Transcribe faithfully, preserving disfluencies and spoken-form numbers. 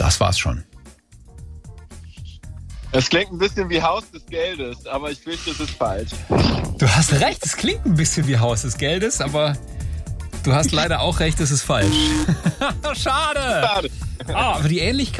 das war's schon. Es klingt ein bisschen wie Haus des Geldes, aber ich fürchte, es ist falsch. Du hast recht, es klingt ein bisschen wie Haus des Geldes, aber du hast leider auch recht, es ist falsch. Schade. Schade. Ah, aber die Ähnlichkeit